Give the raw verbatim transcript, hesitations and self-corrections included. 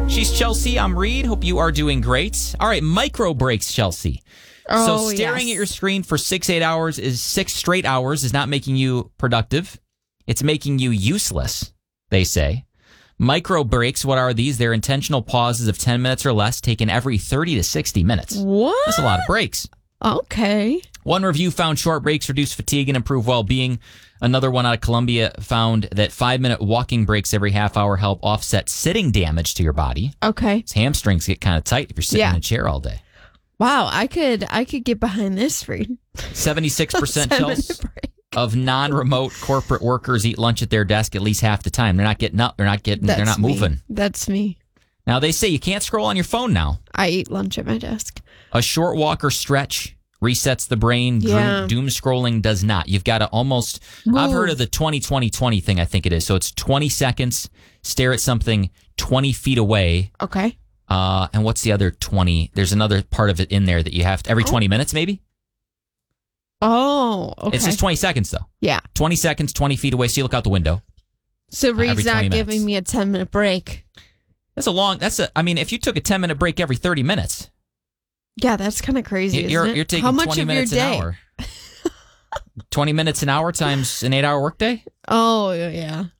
She's Chelsea. I'm Reed. Hope you are doing great. All right, micro breaks, Chelsea. Oh, so staring yes. at your screen for six, eight hours is six straight hours is not making you productive. It's making you useless, they say. Micro breaks, what are these? They're intentional pauses of ten minutes or less taken every thirty to sixty minutes. What? That's a lot of breaks. Okay. One review found short breaks reduce fatigue and improve well-being. Another one out of Columbia found that five-minute walking breaks every half hour help offset sitting damage to your body. Okay. His hamstrings get kind of tight if you're sitting Yeah. in a chair all day. Wow, I could I could get behind this, Reed. seventy-six percent Seven-minute Chelsea break. of non-remote corporate workers eat lunch at their desk at least half the time. They're not getting up. They're not getting. That's they're not me. moving. That's me. Now they say you can't scroll on your phone now. I eat lunch at my desk. A short walk or stretch resets the brain. Yeah. Doom, doom scrolling does not. You've got to almost. I've heard of the twenty twenty twenty thing. I think it is. So it's twenty seconds. Stare at something twenty feet away. Okay. Uh, and what's the other twenty? There's another part of it in there that you have to, every Oh. twenty minutes, maybe. Oh, okay. It's just twenty seconds though. Yeah. twenty seconds, twenty feet away. So you look out the window. So every Reed's not twenty giving minutes. me a ten minute break. That's a long. That's a. I mean, if you took a ten minute break every thirty minutes, Yeah, that's kind of crazy. you're isn't it? you're taking How much twenty of your minutes day? an hour. twenty minutes an hour times an eight hour workday. Oh yeah.